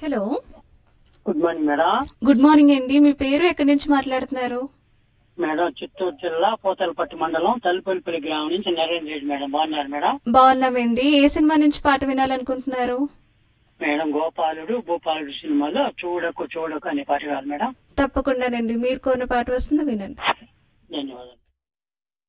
Hello, good morning madam. Good morning అండి. మీ పేరు ఎక్కడి నుంచి మాట్లాడుతున్నారు? మేడం చిత్తూరు జిల్లా పోతలపట్టు మండలం తలుపులపల్లి గ్రామం నుంచి నరేంద్ర రెడ్డి మేడం. బాగున్నారు మేడం? బాగున్నామండి. ఏ సినిమా నుంచి పాట వినాలనుకుంటున్నారు? మేడం గోపాలుడు భూపాలుడు సినిమాలో చూడకు చూడకు అనే పాట కాదు మేడం. తప్పకుండానండి, మీరు కోరిన పాట వస్తుంది, వినండి. ధన్యవాదాలు.